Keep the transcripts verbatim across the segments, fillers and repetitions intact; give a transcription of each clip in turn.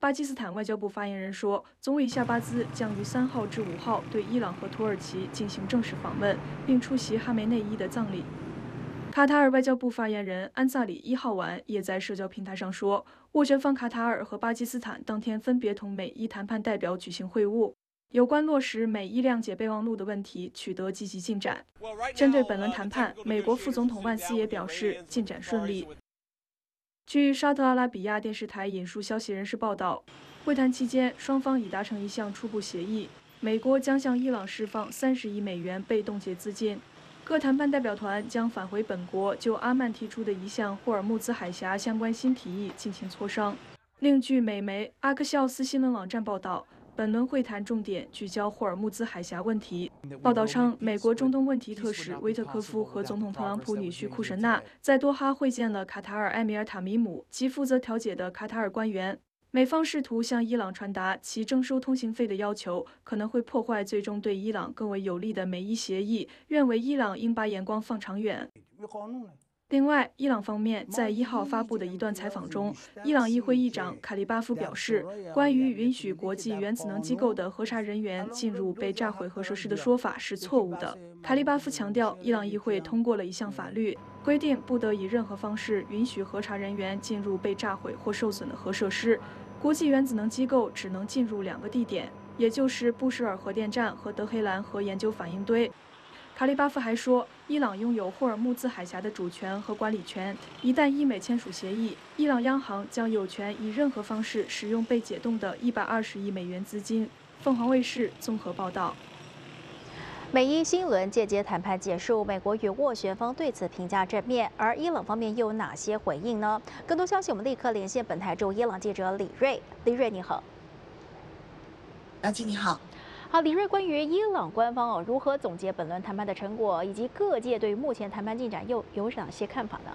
巴基斯坦外交部发言人说，总理夏巴兹将于三号至五号对伊朗和土耳其进行正式访问，并出席哈梅内伊的葬礼。卡塔尔外交部发言人安萨里一号晚也在社交平台上说，斡旋方卡塔尔和巴基斯坦当天分别同美伊谈判代表举行会晤，有关落实美伊谅解备忘录的问题取得积极进展。针对本轮谈判，美国副总统万斯也表示进展顺利。据沙特阿拉比亚电视台引述消息人士报道，会谈期间，双方已达成一项初步协议，美国将向伊朗释放三十亿美元被冻结资金。各谈判代表团将返回本国，就阿曼提出的一项霍尔木兹海峡相关新提议进行磋商。另据美媒阿克肖斯新闻网站报道，本轮会谈重点聚焦霍尔木兹海峡问题。报道称，美国中东问题特使威特科夫和总统特朗普女婿库什纳在多哈会见了卡塔尔埃米尔塔米姆及负责调解的卡塔尔官员。美方试图向伊朗传达其征收通行费的要求可能会破坏最终对伊朗更为有利的美伊协议，认为伊朗应把眼光放长远。另外，伊朗方面在一号发布的一段采访中，伊朗议会议长卡利巴夫表示，关于允许国际原子能机构的核查人员进入被炸毁核设施的说法是错误的。卡利巴夫强调，伊朗议会通过了一项法律，规定不得以任何方式允许核查人员进入被炸毁或受损的核设施。国际原子能机构只能进入两个地点，也就是布什尔核电站和德黑兰核研究反应堆。卡利巴夫还说，伊朗拥有霍尔木兹海峡的主权和管理权。一旦伊美签署协议，伊朗央行将有权以任何方式使用被解冻的一百二十亿美元资金。凤凰卫视综合报道。 美伊新一轮间接谈判结束，美国与斡旋方对此评价正面，而伊朗方面又有哪些回应呢？更多消息，我们立刻连线本台驻伊朗记者李瑞。李瑞，你好。 阿基你好。 好，李瑞，关于伊朗官方哦如何总结本轮谈判的成果，以及各界对于目前谈判进展又有哪些看法呢？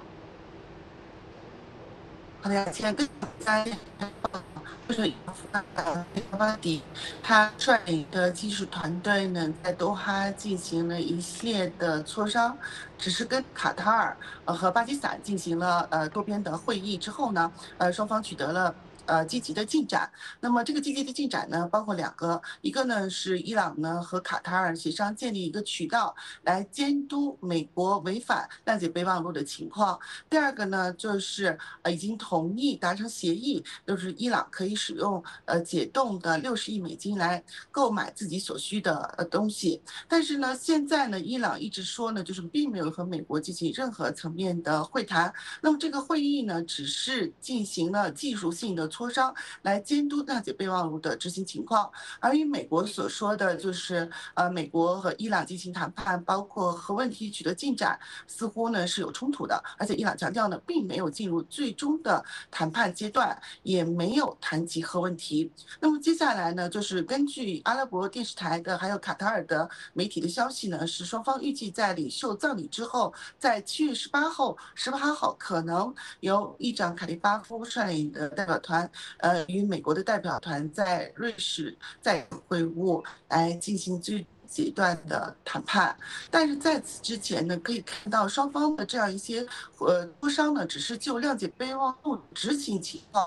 好的，先跟大家就是阿巴迪他率领的技术团队呢，在多哈进行了一系列的磋商，只是跟卡塔尔呃和巴基斯坦进行了呃多边的会议之后呢，呃双方取得了呃积极的进展。那么这个积极的进展呢，包括两个，一个呢是伊朗呢和卡塔尔协商建立一个渠道来监督美国违反谅解备忘录的情况。第二个呢就是呃已经同意达成协议，就是伊朗可以使用呃解冻的六十亿美金来购买自己所需的呃东西。但是呢，现在呢伊朗一直说呢，就是并没有和美国进行任何层面的会谈。那么这个会议呢，只是进行了技术性的磋商，来监督谅解备忘录的执行情况。而与美国所说的就是，呃，美国和伊朗进行谈判，包括核问题取得进展，似乎呢是有冲突的。而且伊朗强调呢，并没有进入最终的谈判阶段，也没有谈及核问题。那么接下来呢，就是根据阿拉伯电视台的还有卡塔尔的媒体的消息呢，是双方预计在领袖葬礼之后，在七月十八号、十八号可能由议长卡利巴夫率领的代表团，呃，与美国的代表团在瑞士再会晤，来进行最阶段的谈判。但是在此之前呢，可以看到双方的这样一些呃磋商呢，只是就谅解备忘录执行情况。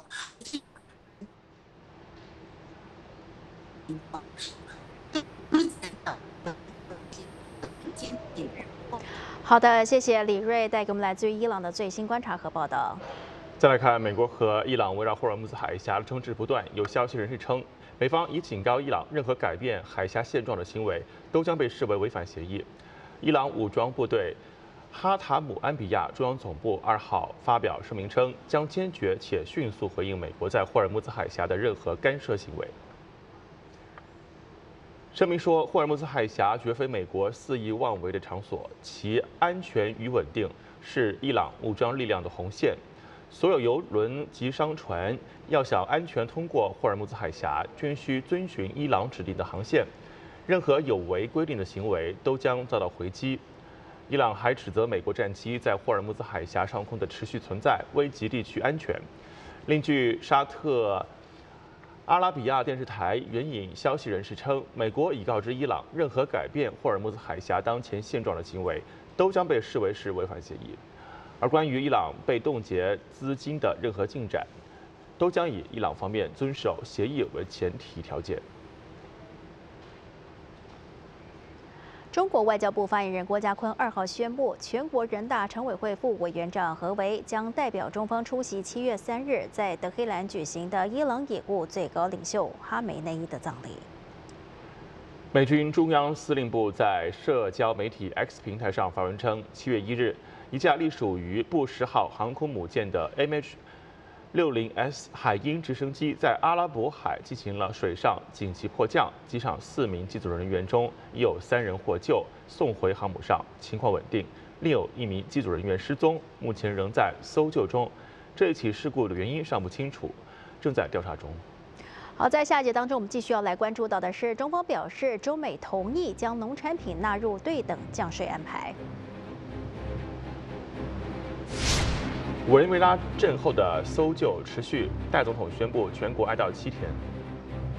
好的，谢谢李瑞带给我们来自于伊朗的最新观察和报道。 再来看，美国和伊朗围绕霍尔木兹海峡的争执不断，有消息人士称，美方已警告伊朗，任何改变海峡现状的行为都将被视为违反协议。伊朗武装部队哈塔姆安比亚中央总部二号发表声明称，将坚决且迅速回应美国在霍尔木兹海峡的任何干涉行为。声明说，霍尔木兹海峡绝非美国肆意妄为的场所，其安全与稳定是伊朗武装力量的红线。所有油轮及商船要想安全通过霍尔木兹海峡，均需遵循伊朗指定的航线。任何有违规定的行为都将遭到回击。伊朗还指责美国战机在霍尔木兹海峡上空的持续存在，危及地区安全。另据沙特阿拉比亚电视台援引消息人士称，美国已告知伊朗，任何改变霍尔木兹海峡当前现状的行为，都将被视为是违反协议。而关于伊朗被冻结资金的任何进展， 都将以伊朗方面遵守协议为前提条件。 中国外交部发言人郭家坤二号宣布，全国人大常委会副委员长何为将代表中方出席七月三日在德黑兰举行的伊朗已故最高领袖哈梅内伊的葬礼。 美军中央司令部在社交媒体 X 平台上发文称，七月一日，一架隶属于布什号航空母舰的 M H 六十 S 海鹰直升机在阿拉伯海进行了水上紧急迫降，机上四名机组人员中已有三人获救，送回航母上，情况稳定；另有一名机组人员失踪，目前仍在搜救中。这一起事故的原因尚不清楚，正在调查中。 好，在下一节当中，我们继续要来关注到的是，中方表示，中美同意将农产品纳入对等降税安排。 委内瑞拉震后的搜救持续，戴总统宣布全国哀悼七天。